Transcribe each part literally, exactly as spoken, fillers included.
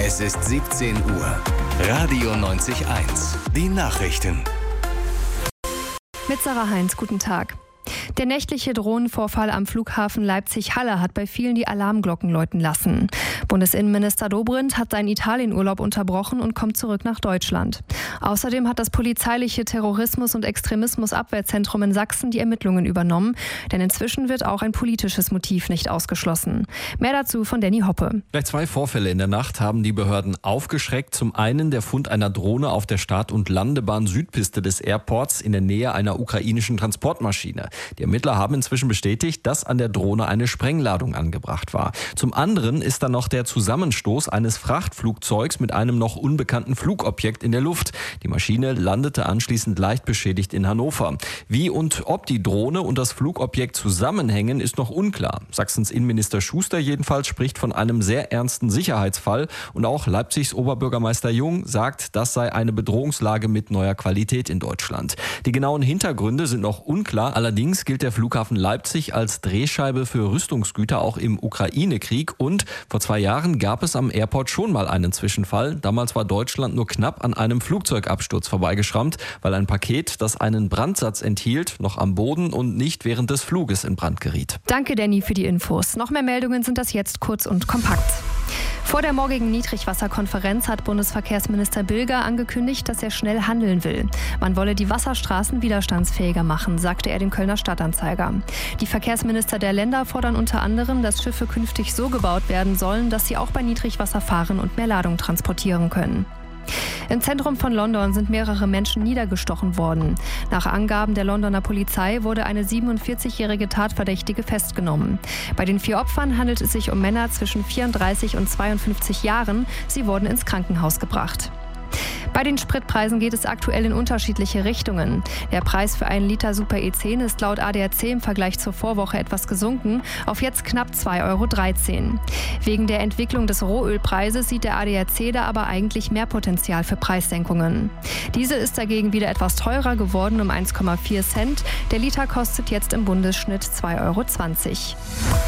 Es ist siebzehn Uhr. Radio neunzig eins. Die Nachrichten. Mit Sarah Heinz, guten Tag. Der nächtliche Drohnenvorfall am Flughafen Leipzig-Halle hat bei vielen die Alarmglocken läuten lassen. Bundesinnenminister Dobrindt hat seinen Italienurlaub unterbrochen und kommt zurück nach Deutschland. Außerdem hat das polizeiliche Terrorismus- und Extremismusabwehrzentrum in Sachsen die Ermittlungen übernommen, denn inzwischen wird auch ein politisches Motiv nicht ausgeschlossen. Mehr dazu von Danny Hoppe. Gleich zwei Vorfälle in der Nacht haben die Behörden aufgeschreckt. Zum einen der Fund einer Drohne auf der Start- und Landebahn Südpiste des Airports in der Nähe einer ukrainischen Transportmaschine. Die Ermittler haben inzwischen bestätigt, dass an der Drohne eine Sprengladung angebracht war. Zum anderen ist dann noch der Zusammenstoß eines Frachtflugzeugs mit einem noch unbekannten Flugobjekt in der Luft. Die Maschine landete anschließend leicht beschädigt in Hannover. Wie und ob die Drohne und das Flugobjekt zusammenhängen, ist noch unklar. Sachsens Innenminister Schuster jedenfalls spricht von einem sehr ernsten Sicherheitsfall. Und auch Leipzigs Oberbürgermeister Jung sagt, das sei eine Bedrohungslage mit neuer Qualität in Deutschland. Die genauen Hintergründe sind noch unklar. Allerdings gilt der Flughafen Leipzig als Drehscheibe für Rüstungsgüter auch im Ukraine-Krieg. Und vor zwei Jahren gab es am Airport schon mal einen Zwischenfall. Damals war Deutschland nur knapp an einem Flugzeugabsturz vorbeigeschrammt, weil ein Paket, das einen Brandsatz enthielt, noch am Boden und nicht während des Fluges in Brand geriet. Danke, Danny, für die Infos. Noch mehr Meldungen sind das jetzt kurz und kompakt. Vor der morgigen Niedrigwasserkonferenz hat Bundesverkehrsminister Bilger angekündigt, dass er schnell handeln will. Man wolle die Wasserstraßen widerstandsfähiger machen, sagte er dem Kölner Stadtanzeiger. Die Verkehrsminister der Länder fordern unter anderem, dass Schiffe künftig so gebaut werden sollen, dass sie auch bei Niedrigwasser fahren und mehr Ladung transportieren können. Im Zentrum von London sind mehrere Menschen niedergestochen worden. Nach Angaben der Londoner Polizei wurde eine siebenundvierzigjährige Tatverdächtige festgenommen. Bei den vier Opfern handelt es sich um Männer zwischen vierunddreißig und zweiundfünfzig Jahren. Sie wurden ins Krankenhaus gebracht. Bei den Spritpreisen geht es aktuell in unterschiedliche Richtungen. Der Preis für einen Liter Super E zehn ist laut A D A C im Vergleich zur Vorwoche etwas gesunken, auf jetzt knapp zwei Euro dreizehn. Wegen der Entwicklung des Rohölpreises sieht der A D A C da aber eigentlich mehr Potenzial für Preissenkungen. Diese ist dagegen wieder etwas teurer geworden um eins Komma vier Cent. Der Liter kostet jetzt im Bundesschnitt zwei Euro zwanzig.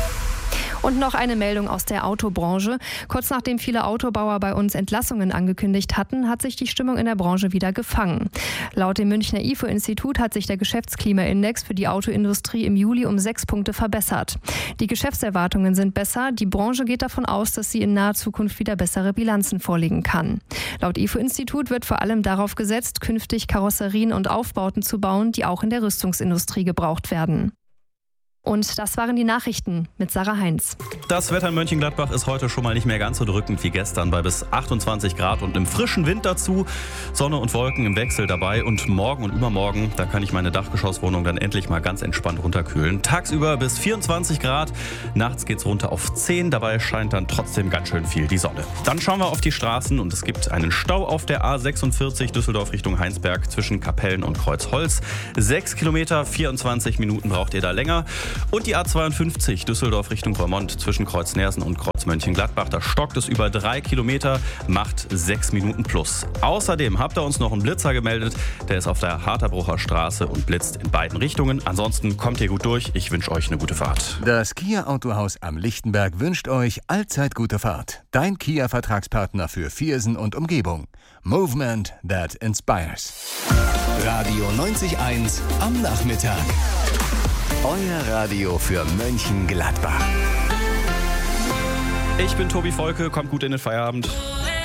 Und noch eine Meldung aus der Autobranche. Kurz nachdem viele Autobauer bei uns Entlassungen angekündigt hatten, hat sich die Stimmung in der Branche wieder gefangen. Laut dem Münchner I F O-Institut hat sich der Geschäftsklimaindex für die Autoindustrie im Juli um sechs Punkte verbessert. Die Geschäftserwartungen sind besser. Die Branche geht davon aus, dass sie in naher Zukunft wieder bessere Bilanzen vorlegen kann. Laut I F O-Institut wird vor allem darauf gesetzt, künftig Karosserien und Aufbauten zu bauen, die auch in der Rüstungsindustrie gebraucht werden. Und das waren die Nachrichten mit Sarah Heinz. Das Wetter in Mönchengladbach ist heute schon mal nicht mehr ganz so drückend wie gestern bei bis achtundzwanzig Grad und im frischen Wind dazu. Sonne und Wolken im Wechsel dabei und morgen und übermorgen, da kann ich meine Dachgeschosswohnung dann endlich mal ganz entspannt runterkühlen. Tagsüber bis vierundzwanzig Grad, nachts geht's runter auf zehn, dabei scheint dann trotzdem ganz schön viel die Sonne. Dann schauen wir auf die Straßen und es gibt einen Stau auf der A sechsundvierzig Düsseldorf Richtung Heinsberg zwischen Kapellen und Kreuzholz. Sechs Kilometer, vierundzwanzig Minuten braucht ihr da länger. Und die A zweiundfünfzig Düsseldorf Richtung Vermont zwischen Kreuz Nersen und Kreuz Mönchengladbach. Da stockt es über drei Kilometer, macht sechs Minuten plus. Außerdem habt ihr uns noch einen Blitzer gemeldet. Der ist auf der Harterbrucher Straße und blitzt in beiden Richtungen. Ansonsten kommt ihr gut durch. Ich wünsche euch eine gute Fahrt. Das Kia Autohaus am Lichtenberg wünscht euch allzeit gute Fahrt. Dein Kia-Vertragspartner für Viersen und Umgebung. Movement that inspires. Radio neunzig eins am Nachmittag. Euer Radio für Mönchengladbach. Ich bin Tobi Volke, kommt gut in den Feierabend.